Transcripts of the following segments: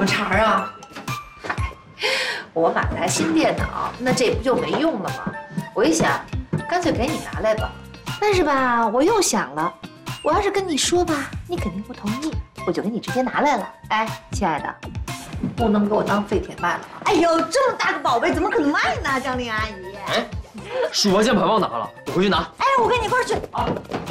茬啊？ 嗨，我买台新电脑，那这不就没用了吗？我一想，干脆给你拿来吧。但是吧，我又想了，我要是跟你说吧，你肯定不同意，我就给你直接拿来了。哎，亲爱的，不能给我当废铁卖了啊！ 哎呦，这么大个宝贝，怎么可能卖呢？张玲阿姨。 哎，数额键盘忘拿了，我回去拿。 哎，我跟你一块儿去。 啊！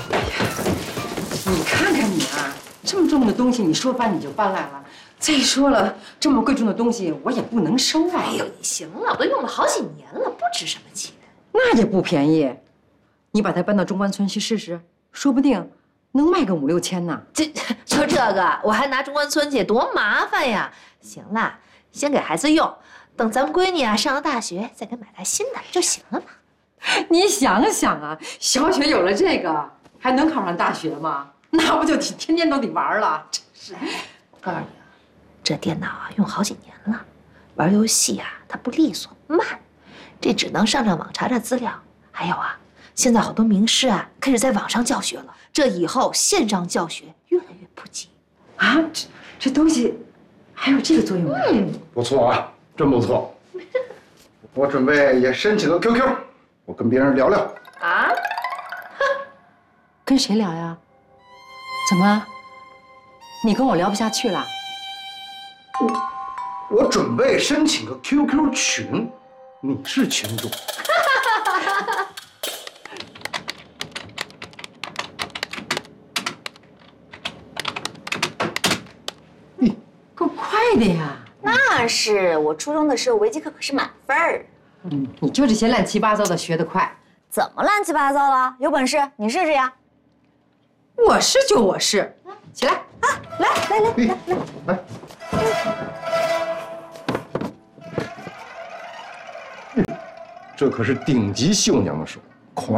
你看看你啊，这么重的东西，你说搬你就搬来了。再说了，这么贵重的东西我也不能收啊。 哎呦，你行了，我都用了好几年了，不值什么钱。 那也不便宜，你把它搬到中关村去试试，说不定能卖个5、6千呢。 说这个，我还拿中关村去，多麻烦呀！行了，先给孩子用，等咱们闺女啊上了大学，再给买台新的就行了嘛。 你想想啊，小雪有了这个，还能考上大学吗？那不就天天都得玩了？真是！ 告诉你啊，这电脑啊用好几年了，玩游戏啊它不利索慢，这只能上网查查资料。还有啊，现在好多名师啊开始在网上教学了，这以后线上教学越来越普及啊。这东西还有这个作用啊？ 不错啊，真不错。我准备也申请个 QQ， 我跟别人聊聊。 啊？ 跟谁聊呀？怎么？你跟我聊不下去了？ 我准备申请个 QQ 群，你是群主。 够快的呀！ 那是我初中的时候，维基课可是满分儿。 你就这些乱七八糟的学得快。 怎么乱七八糟了？有本事你试试呀！ 我是就我是，起来啊！ 来。这可是顶级绣娘的手艺。